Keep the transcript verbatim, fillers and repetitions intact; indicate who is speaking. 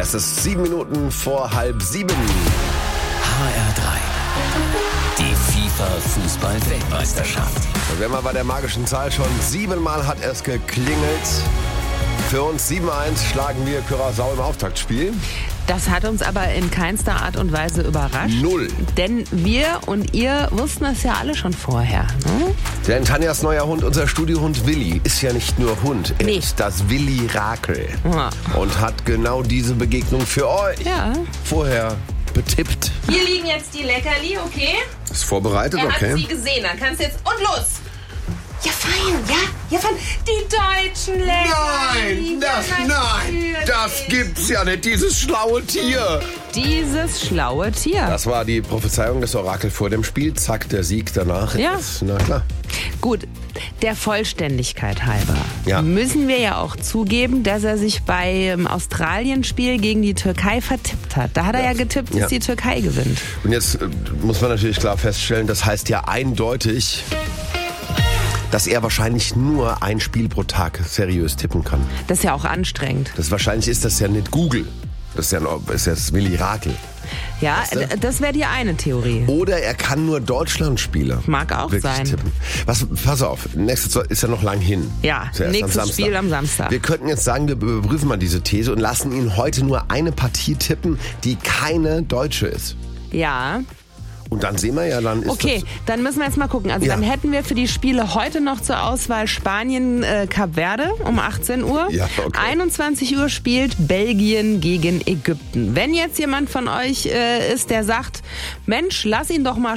Speaker 1: Es ist sieben Minuten vor halb sieben.
Speaker 2: H R drei. Die FIFA-Fußball-Weltmeisterschaft.
Speaker 1: Da wären wir bei der magischen Zahl schon. Siebenmal hat es geklingelt. Für uns sieben eins schlagen wir Curaçao im Auftaktspiel.
Speaker 3: Das hat uns aber in keinster Art und Weise überrascht.
Speaker 1: Null.
Speaker 3: Denn wir und ihr wussten das ja alle schon vorher. Ne?
Speaker 1: Denn Tanjas neuer Hund, unser Studiohund Willi, ist ja nicht nur Hund. Er
Speaker 3: Nee.
Speaker 1: ist das Willi-Rakel.
Speaker 3: Ja.
Speaker 1: Und hat genau diese Begegnung für euch
Speaker 3: Ja.
Speaker 1: vorher betippt.
Speaker 4: Hier liegen jetzt die Leckerli, okay?
Speaker 1: Ist vorbereitet,
Speaker 4: Er hat sie
Speaker 1: okay?
Speaker 4: gesehen, dann kannst du jetzt... Und los! Ja, fein, ja? Ja, fein. Die deutschen Leckerli.
Speaker 1: Nein, das,
Speaker 4: ja,
Speaker 1: nein, das gibt's ja nicht, dieses schlaue Tier.
Speaker 3: Dieses schlaue Tier.
Speaker 1: Das war die Prophezeiung des Orakels vor dem Spiel. Zack, der Sieg danach.
Speaker 3: Ja.
Speaker 1: Ist, na klar.
Speaker 3: Gut, der Vollständigkeit halber
Speaker 1: Ja.
Speaker 3: müssen wir ja auch zugeben, dass er sich beim Australien-Spiel gegen die Türkei vertippt hat. Da hat er ja,
Speaker 1: Ja.
Speaker 3: getippt, dass
Speaker 1: Ja.
Speaker 3: die Türkei gewinnt.
Speaker 1: Und jetzt äh, muss man natürlich klar feststellen, das heißt ja eindeutig, dass er wahrscheinlich nur ein Spiel pro Tag seriös tippen kann.
Speaker 3: Das ist ja auch anstrengend.
Speaker 1: Das wahrscheinlich ist das ja nicht Google. Das ist ja, ein, ist ja das Willi-Rakel.
Speaker 3: Ja,
Speaker 1: Weißt du?
Speaker 3: d- das wäre die eine Theorie.
Speaker 1: Oder er kann nur Deutschland-Spiele
Speaker 3: Mag auch
Speaker 1: wirklich
Speaker 3: sein.
Speaker 1: tippen. Was, pass auf, nächstes ist ja noch lang hin.
Speaker 3: Ja,
Speaker 1: Ist ja erst am
Speaker 3: nächstes
Speaker 1: Samstag.
Speaker 3: Spiel am Samstag.
Speaker 1: Wir könnten jetzt sagen, wir überprüfen mal diese These und lassen ihn heute nur eine Partie tippen, die keine deutsche ist.
Speaker 3: Ja,
Speaker 1: Und dann sehen wir ja, dann ist
Speaker 3: okay,
Speaker 1: das...
Speaker 3: dann müssen wir jetzt mal gucken. Also
Speaker 1: Ja.
Speaker 3: dann hätten wir für die Spiele heute noch zur Auswahl Spanien, äh, Kap Verde um achtzehn Uhr.
Speaker 1: Ja, okay.
Speaker 3: einundzwanzig Uhr spielt Belgien gegen Ägypten. Wenn jetzt jemand von euch äh, ist, der sagt, Mensch, lass ihn doch mal